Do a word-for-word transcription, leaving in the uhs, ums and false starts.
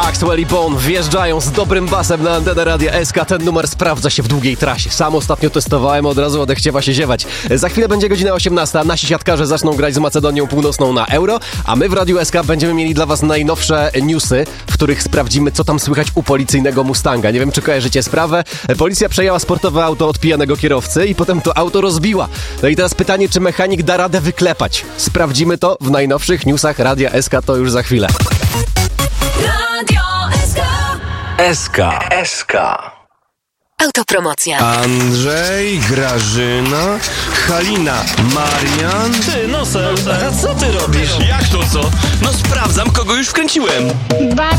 Maxwell i Bone wjeżdżają z dobrym basem na antenę Radia S K. Ten numer sprawdza się w długiej trasie. Sam ostatnio testowałem, od razu odechciewa się ziewać. Za chwilę będzie godzina osiemnasta. Nasi siatkarze zaczną grać z Macedonią Północną na Euro, a my w Radiu S K będziemy mieli dla was najnowsze newsy, w których sprawdzimy, co tam słychać u policyjnego Mustanga. Nie wiem, czy kojarzycie sprawę. Policja przejęła sportowe auto od pijanego kierowcy i potem to auto rozbiła. No i teraz pytanie, czy mechanik da radę wyklepać. Sprawdzimy to w najnowszych newsach Radia S K, to już za chwilę. Radio S K. S K. S K. Autopromocja. Andrzej, Grażyna, Halina, Marian. Ty, Nosem, a co ty robisz? Jak to co? No sprawdzam, kogo już wkręciłem.